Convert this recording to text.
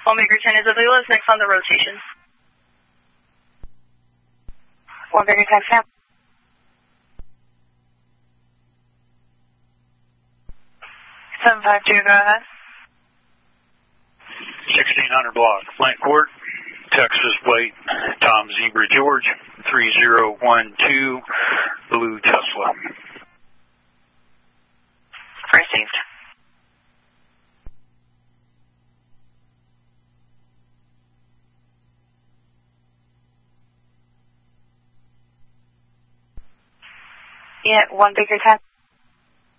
1 Baker 10 is available. Next on the rotation. 1 Baker 10, Sam. 752, go ahead. 1600 block, Flintcourt, Texas plate, Tom Zebra George, 3012, Blue Tesla. Received. Yeah, 1 Baker 10.